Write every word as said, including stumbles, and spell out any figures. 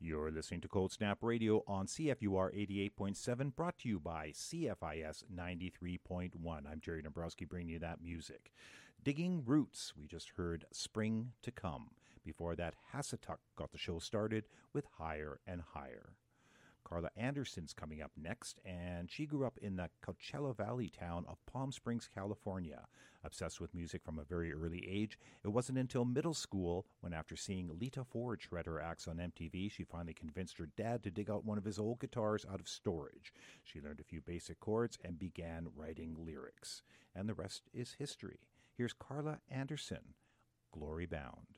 You're listening to Cold Snap Radio on C F U R eighty-eight point seven, brought to you by C F I S ninety-three point one. I'm Jerry Dombrowski bringing you that music. Digging Roots, we just heard Spring to Come. Before that, Hassatuck got the show started with Higher and Higher. Carla Anderson's coming up next, and she grew up in the Coachella Valley town of Palm Springs, California. Obsessed with music from a very early age, it wasn't until middle school when, after seeing Lita Ford shred her axe on M T V, she finally convinced her dad to dig out one of his old guitars out of storage. She learned a few basic chords and began writing lyrics. And the rest is history. Here's Carla Anderson, Glory Bound.